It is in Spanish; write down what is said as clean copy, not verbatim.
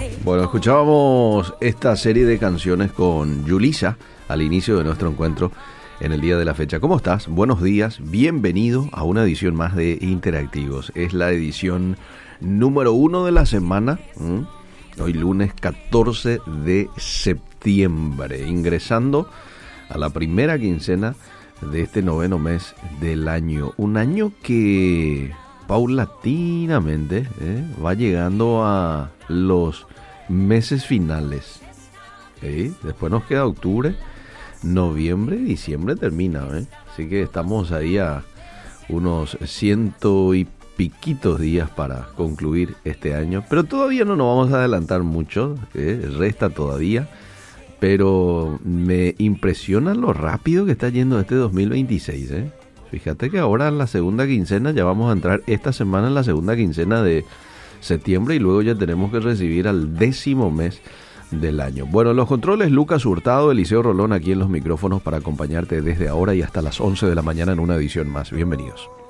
Bueno, escuchábamos esta serie de canciones con Yulisa al inicio de nuestro encuentro en el día de la fecha. ¿Cómo estás? Buenos días, bienvenido a una edición más de Interactivos. Es la edición número 1 de la semana, hoy lunes 14 de septiembre, ingresando a la primera quincena de este noveno mes del año. Un año que paulatinamente va llegando a los meses finales. Después nos queda octubre, noviembre, diciembre termina. Así que estamos ahí a unos 100 y piquitos días para concluir este año. Pero todavía no nos vamos a adelantar mucho, resta todavía. Pero me impresiona lo rápido que está yendo este 2026. Fíjate que ahora en la segunda quincena, ya vamos a entrar esta semana en la segunda quincena de septiembre y luego ya tenemos que recibir al 10º mes del año. Bueno, los controles Lucas Hurtado, Eliseo Rolón aquí en los micrófonos para acompañarte desde ahora y hasta las 11 de la mañana en una edición más. Bienvenidos.